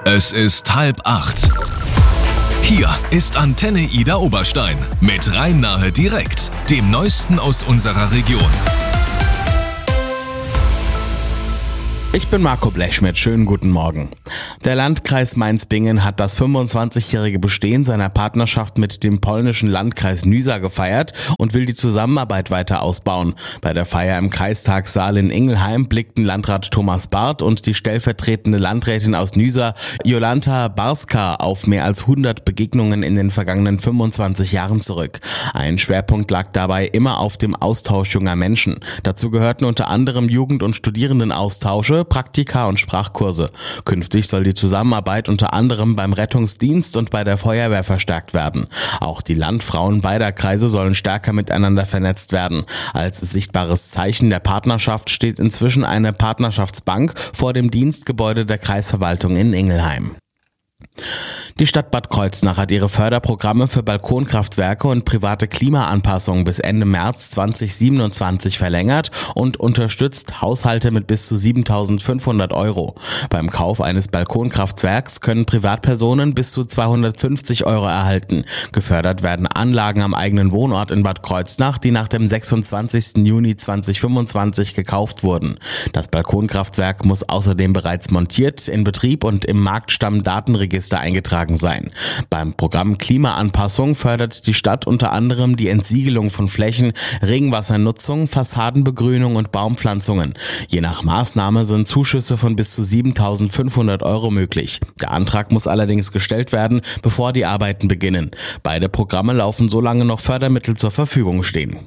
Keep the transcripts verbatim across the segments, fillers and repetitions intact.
Es ist halb acht. Hier ist Antenne Ida Oberstein mit Rhein-Nahe direkt, dem Neuesten aus unserer Region. Ich bin Marco Blechschmidt, schönen guten Morgen. Der Landkreis Mainz-Bingen hat das fünfundzwanzigjährige Bestehen seiner Partnerschaft mit dem polnischen Landkreis Nysa gefeiert und will die Zusammenarbeit weiter ausbauen. Bei der Feier im Kreistagssaal in Ingelheim blickten Landrat Thomas Barth und die stellvertretende Landrätin aus Nysa, Jolanta Barska, auf mehr als hundert Begegnungen in den vergangenen fünfundzwanzig Jahren zurück. Ein Schwerpunkt lag dabei immer auf dem Austausch junger Menschen. Dazu gehörten unter anderem Jugend- und Studierendenaustausche, Praktika und Sprachkurse. Künftig soll die Zusammenarbeit unter anderem beim Rettungsdienst und bei der Feuerwehr verstärkt werden. Auch die Landfrauen beider Kreise sollen stärker miteinander vernetzt werden. Als sichtbares Zeichen der Partnerschaft steht inzwischen eine Partnerschaftsbank vor dem Dienstgebäude der Kreisverwaltung in Ingelheim. Die Stadt Bad Kreuznach hat ihre Förderprogramme für Balkonkraftwerke und private Klimaanpassungen bis Ende März zweitausendsiebenundzwanzig verlängert und unterstützt Haushalte mit bis zu siebentausendfünfhundert Euro. Beim Kauf eines Balkonkraftwerks können Privatpersonen bis zu zweihundertfünfzig Euro erhalten. Gefördert werden Anlagen am eigenen Wohnort in Bad Kreuznach, die nach dem sechsundzwanzigsten Juni zweitausendfünfundzwanzig gekauft wurden. Das Balkonkraftwerk muss außerdem bereits montiert, in Betrieb und im Marktstammdatenregister eingetragen sein. Beim Programm Klimaanpassung fördert die Stadt unter anderem die Entsiegelung von Flächen, Regenwassernutzung, Fassadenbegrünung und Baumpflanzungen. Je nach Maßnahme sind Zuschüsse von bis zu siebentausendfünfhundert Euro möglich. Der Antrag muss allerdings gestellt werden, bevor die Arbeiten beginnen. Beide Programme laufen, solange noch Fördermittel zur Verfügung stehen.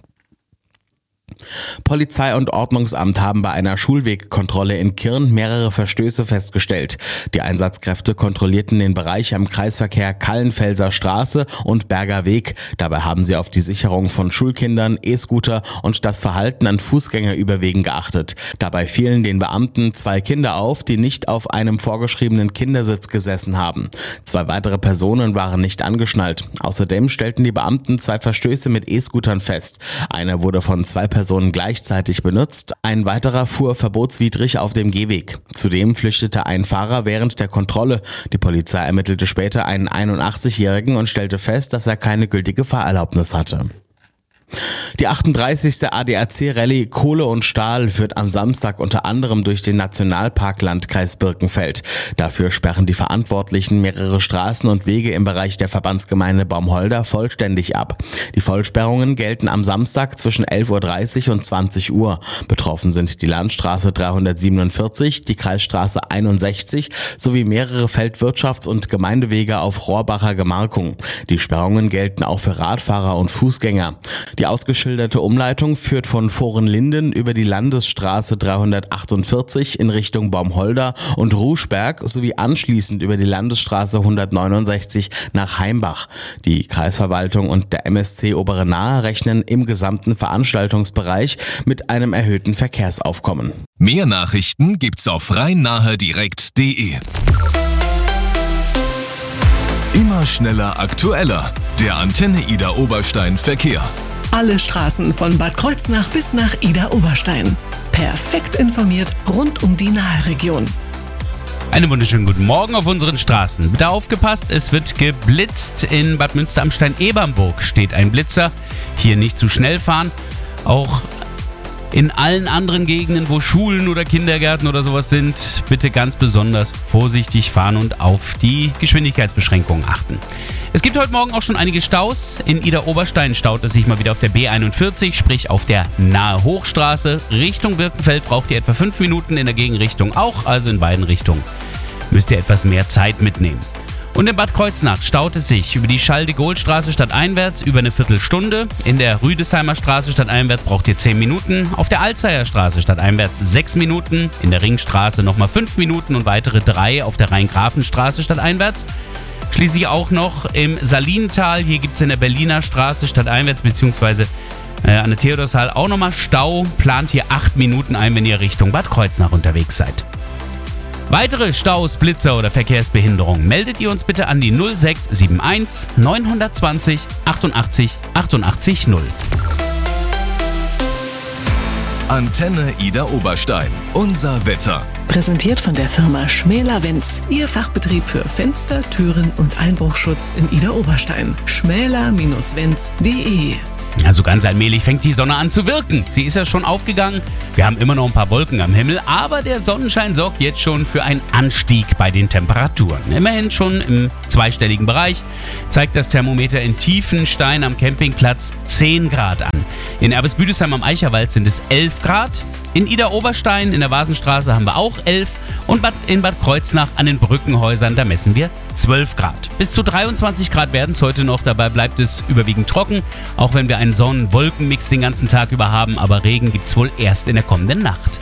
Polizei und Ordnungsamt haben bei einer Schulwegkontrolle in Kirn mehrere Verstöße festgestellt. Die Einsatzkräfte kontrollierten den Bereich am Kreisverkehr Kallenfelser Straße und Berger Weg. Dabei haben sie auf die Sicherung von Schulkindern, E-Scooter und das Verhalten an Fußgängerüberwegen geachtet. Dabei fielen den Beamten zwei Kinder auf, die nicht auf einem vorgeschriebenen Kindersitz gesessen haben. Zwei weitere Personen waren nicht angeschnallt. Außerdem stellten die Beamten zwei Verstöße mit E-Scootern fest. Einer wurde von zwei Personen gleichzeitig benutzt, ein weiterer fuhr verbotswidrig auf dem Gehweg. Zudem flüchtete ein Fahrer während der Kontrolle. Die Polizei ermittelte später einen einundachtzigjährigen und stellte fest, dass er keine gültige Fahrerlaubnis hatte. Die achtunddreißigste A D A C-Rallye Kohle und Stahl führt am Samstag unter anderem durch den Nationalpark Landkreis Birkenfeld. Dafür sperren die Verantwortlichen mehrere Straßen und Wege im Bereich der Verbandsgemeinde Baumholder vollständig ab. Die Vollsperrungen gelten am Samstag zwischen elf Uhr dreißig und zwanzig Uhr. Betroffen sind die Landstraße dreihundertsiebenundvierzig, die Kreisstraße einundsechzig sowie mehrere Feldwirtschafts- und Gemeindewege auf Rohrbacher Gemarkung. Die Sperrungen gelten auch für Radfahrer und Fußgänger. Die ausgeschilderte Umleitung führt von Vorenlinden über die Landesstraße dreihundertachtundvierzig in Richtung Baumholder und Ruschberg sowie anschließend über die Landesstraße hundertneunundsechzig nach Heimbach. Die Kreisverwaltung und der M S C Obere Nahe rechnen im gesamten Veranstaltungsbereich mit einem erhöhten Verkehrsaufkommen. Mehr Nachrichten gibt's auf rhein-nahe direkt punkt de. Immer schneller, aktueller. Der Antenne Ida Oberstein Verkehr. Alle Straßen von Bad Kreuznach bis nach Ida Oberstein. Perfekt informiert rund um die Naheregion. Einen wunderschönen guten Morgen auf unseren Straßen. Bitte aufgepasst, es wird geblitzt. In Bad Münster am Stein-Ebernburg steht ein Blitzer. Hier nicht zu schnell fahren. Auch in allen anderen Gegenden, wo Schulen oder Kindergärten oder sowas sind, bitte ganz besonders vorsichtig fahren und auf die Geschwindigkeitsbeschränkungen achten. Es gibt heute Morgen auch schon einige Staus. In Ida Oberstein staut es sich mal wieder auf der B einundvierzig, sprich auf der Nahe Hochstraße. Richtung Birkenfeld braucht ihr etwa fünf Minuten, in der Gegenrichtung auch, also in beiden Richtungen müsst ihr etwas mehr Zeit mitnehmen. Und in Bad Kreuznach staut es sich über die Charles-de-Gaulle-Straße stadteinwärts über eine Viertelstunde. In der Rüdesheimer Straße stadteinwärts braucht ihr zehn Minuten. Auf der Alzeyer Straße stadteinwärts sechs Minuten. In der Ringstraße nochmal fünf Minuten und weitere drei auf der Rhein-Grafen-Straße stadteinwärts. Schließlich auch noch im Salinental. Hier gibt es in der Berliner Straße stadteinwärts beziehungsweise äh, an der Theodorshall auch nochmal Stau. Plant hier acht Minuten ein, wenn ihr Richtung Bad Kreuznach unterwegs seid. Weitere Staus, Blitzer oder Verkehrsbehinderungen meldet ihr uns bitte an die null sechs sieben eins neun zwei null achtundachtzig achtundachtzig null. Antenne Ida Oberstein. Unser Wetter. Präsentiert von der Firma Schmäler-Wenz. Ihr Fachbetrieb für Fenster, Türen und Einbruchschutz in Ida Oberstein. schmäler Bindestrich wenz punkt de. Also ganz allmählich fängt die Sonne an zu wirken. Sie ist ja schon aufgegangen. Wir haben immer noch ein paar Wolken am Himmel, aber der Sonnenschein sorgt jetzt schon für einen Anstieg bei den Temperaturen. Immerhin schon im zweistelligen Bereich zeigt das Thermometer in Tiefenstein am Campingplatz zehn Grad an. In Erbes-Büdesheim am Eicherwald sind es elf Grad. In Ida Oberstein in der Vasenstraße haben wir auch elf und in Bad Kreuznach an den Brückenhäusern, da messen wir zwölf Grad. Bis zu dreiundzwanzig Grad werden es heute noch, dabei bleibt es überwiegend trocken, auch wenn wir einen Sonnen-Wolken-Mix den ganzen Tag über haben, aber Regen gibt es wohl erst in der kommenden Nacht.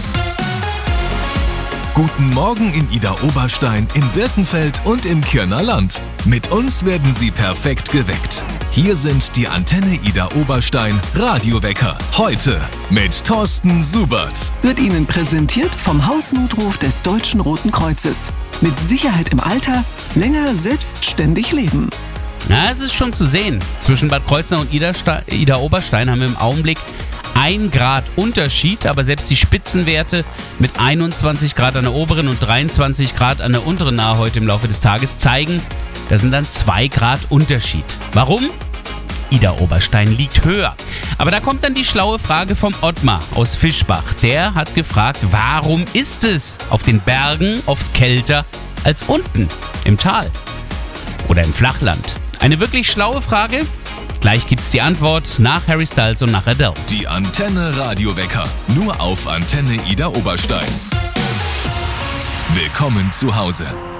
Guten Morgen in Ida Oberstein, im Birkenfeld und im Kirner Land. Mit uns werden Sie perfekt geweckt. Hier sind die Antenne Ida Oberstein Radiowecker. Heute mit Thorsten Subert. Wird Ihnen präsentiert vom Hausnotruf des Deutschen Roten Kreuzes. Mit Sicherheit im Alter, länger selbstständig leben. Na, es ist schon zu sehen. Zwischen Bad Kreuznach und Ida, Sta- Ida Oberstein haben wir im Augenblick ein Grad Unterschied, aber selbst die Spitzenwerte mit einundzwanzig Grad an der oberen und dreiundzwanzig Grad an der unteren Nahe heute im Laufe des Tages zeigen, da sind dann zwei Grad Unterschied. Warum? Ida Oberstein liegt höher. Aber da kommt dann die schlaue Frage vom Ottmar aus Fischbach. Der hat gefragt, warum ist es auf den Bergen oft kälter als unten im Tal oder im Flachland? Eine wirklich schlaue Frage? Gleich gibt's die Antwort nach Harry Styles und nach Adele. Die Antenne Radiowecker. Nur auf Antenne Ida Oberstein. Willkommen zu Hause.